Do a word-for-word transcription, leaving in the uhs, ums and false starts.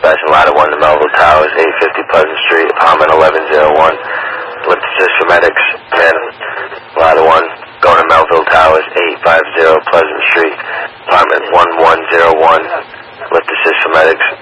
dispatching ladder one to Melville Towers, eight fifty Pleasant Street, apartment eleven oh one. Lift assist for medics, and ladder one, going to Melville Towers, eight fifty Pleasant Street, apartment one one oh one. Lift assist for medics.